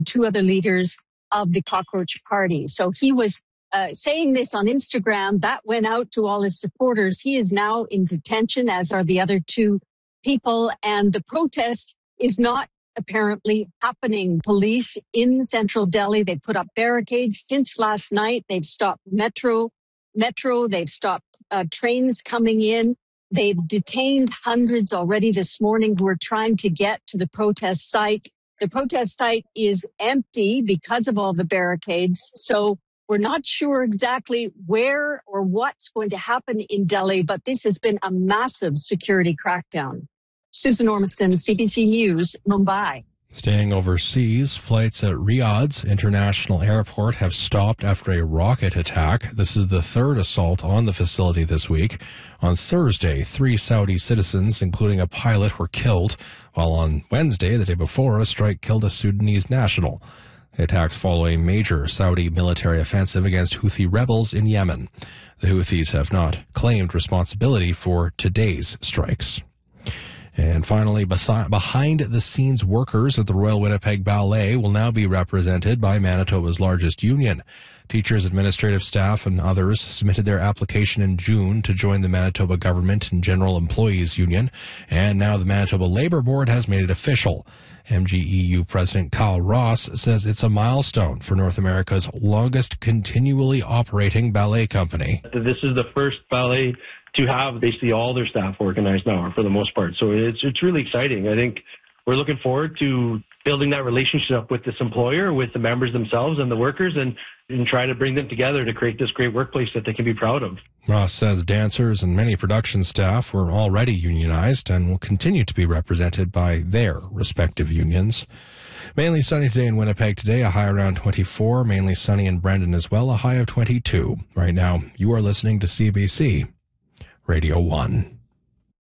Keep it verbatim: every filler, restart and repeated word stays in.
two other leaders of the Cockroach Party. So he was uh, saying this on Instagram. That went out to all his supporters. He is now in detention, as are the other two people. And the protest is not apparently happening. Police in central Delhi, they put up barricades since last night. They've stopped metro, metro. They've stopped uh, trains coming in. They've detained hundreds already this morning who are trying to get to the protest site. The protest site is empty because of all the barricades. So we're not sure exactly where or what's going to happen in Delhi, but this has been a massive security crackdown. Susan Ormiston, C B C News, Mumbai. Staying overseas, flights at Riyadh's international airport have stopped after a rocket attack. This is the third assault on the facility this week. On Thursday, three Saudi citizens, including a pilot, were killed, while on Wednesday, the day before, a strike killed a Sudanese national. The attacks follow a major Saudi military offensive against Houthi rebels in Yemen. The Houthis have not claimed responsibility for today's strikes. And finally, behind-the-scenes workers at the Royal Winnipeg Ballet will now be represented by Manitoba's largest union. Teachers, administrative staff, and others submitted their application in June to join the Manitoba Government and General Employees Union, and now the Manitoba Labour Board has made it official. M G E U President Kyle Ross says it's a milestone for North America's longest continually operating ballet company. This is the first ballet to have basically all their staff organized now, for the most part. So it's it's really exciting. I think we're looking forward to building that relationship with this employer, with the members themselves and the workers, and, and try to bring them together to create this great workplace that they can be proud of. Ross says dancers and many production staff were already unionized and will continue to be represented by their respective unions. Mainly sunny today in Winnipeg today, a high around twenty-four. Mainly sunny in Brandon as well, a high of twenty-two. Right now, you are listening to C B C Radio one.